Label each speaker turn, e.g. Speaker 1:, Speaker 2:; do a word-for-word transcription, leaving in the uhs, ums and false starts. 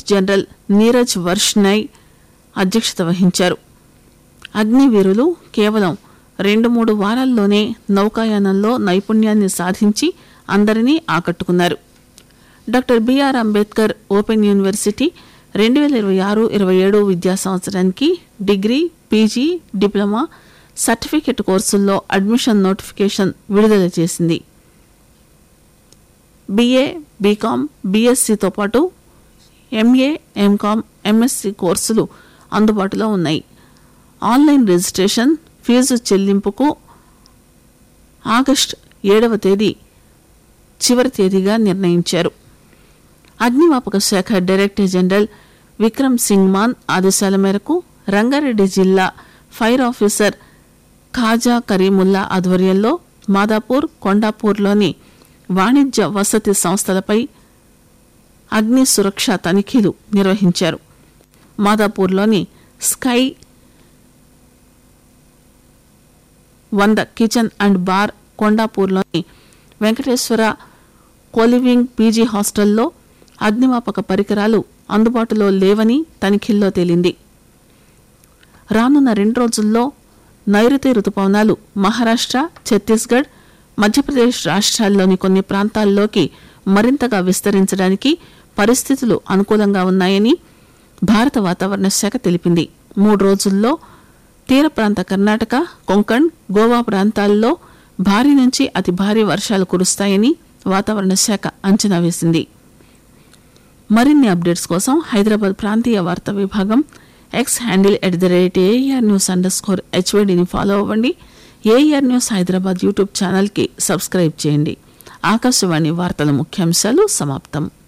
Speaker 1: General Neeraj వర్ష్నయ్ అధ్యక్షత వహించారు. అగ్నివీరులు కేవలం రెండు మూడు వారాల్లోనే నౌకాయానంలో నైపుణ్యాన్ని సాధించి అందరినీ ఆకట్టుకున్నారు. Doctor BR Ambedkar open university రెండు వేల ఇరవై ఆరు ఇరవై ఏడు విద్యా సంవత్సరానికి డిగ్రీ, పీజీ, డిప్లొమా, సర్టిఫికెట్ కోర్సుల్లో అడ్మిషన్ నోటిఫికేషన్ విడుదల చేసింది. బీఏ, బీకామ్, బీఎస్సీతో పాటు ఎంఏ, ఎంకామ్, ఎంఎస్సీ కోర్సులు అందుబాటులో ఉన్నాయి. ఆన్లైన్ రిజిస్ట్రేషన్, ఫీజు చెల్లింపుకు ఆగస్టు ఏడవ తేదీ చివరి తేదీగా నిర్ణయించారు. అగ్నిమాపక శాఖ డైరెక్టర్ జనరల్ విక్రమ్ సింగ్ మాన్ ఆదేశాల మేరకు రంగారెడ్డి జిల్లా ఫైర్ ఆఫీసర్ ఖాజా కరీముల్లా ఆధ్వర్యంలో మాదాపూర్, కొండాపూర్లోని వాణిజ్య వసతి సంస్థలపై అగ్ని సురక్ష తనిఖీలు నిర్వహించారు. మాదాపూర్లోని స్కై వంద kitchen and bar, కొండాపూర్లోని Venkateswara coliving PG హాస్టల్లో అగ్నిమాపక పరికరాలు అందుబాటులో లేవని తనిఖీల్లో తేలింది. రానున్న రెండు రోజుల్లో నైరుతి రుతుపవనాలు మహారాష్ట్ర, ఛత్తీస్గఢ్, మధ్యప్రదేశ్ రాష్ట్రాల్లోని కొన్ని ప్రాంతాల్లోకి మరింతగా విస్తరించడానికి పరిస్థితులు అనుకూలంగా ఉన్నాయని భారత వాతావరణ శాఖ తెలిపింది. మూడు రోజుల్లో తీర ప్రాంత కర్ణాటక, కొంకణ్, గోవా ప్రాంతాల్లో భారీ నుంచి అతి భారీ వర్షాలు కురుస్తాయని వాతావరణ శాఖ అంచనా వేసింది. మరిన్ని అప్డేట్స్ కోసం హైదరాబాద్ ప్రాంతీయ వార్తా విభాగం X handle at the rate AR news under score హెచ్వైడిని follow అవ్వండి. ఏఆర్ న్యూస్ హైదరాబాద్ యూట్యూబ్ ఛానల్కి సబ్స్క్రైబ్ చేయండి. ఆకాశవాణి వార్తల ముఖ్యాంశాలు సమాప్తం.